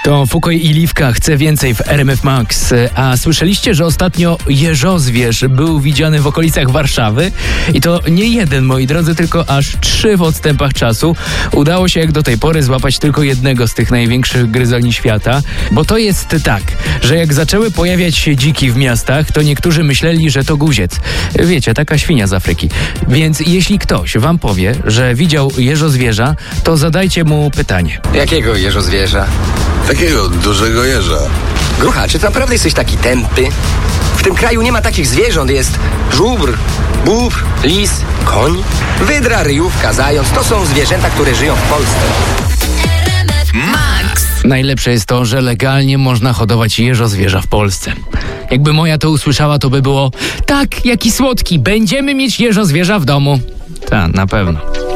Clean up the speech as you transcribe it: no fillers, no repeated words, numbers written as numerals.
To Fukoj i Liwka, chcę więcej w RMF Max. A słyszeliście, że ostatnio jeżozwierz był widziany w okolicach Warszawy? I to nie jeden, moi drodzy, tylko aż 3 w odstępach czasu. Udało się jak do tej pory złapać tylko jednego z tych największych gryzoni świata. Bo to jest tak, że jak zaczęły pojawiać się dziki w miastach, to niektórzy myśleli, że to guziec. Wiecie, taka świnia z Afryki. Więc jeśli ktoś wam powie, że widział jeżozwierza, to zadajcie mu pytanie. Jakiego jeżozwierza? Takiego dużego jeża. Grucha, czy naprawdę jesteś taki tępy? W tym kraju nie ma takich zwierząt. Jest żubr, bóbr, lis, koń, wydra, ryjówka, zając. To są zwierzęta, które żyją w Polsce. Max. Najlepsze jest to, że legalnie można hodować jeżozwierza w Polsce. Jakby moja to usłyszała, to by było: tak, jaki słodki, będziemy mieć jeżozwierza w domu. Tak, na pewno.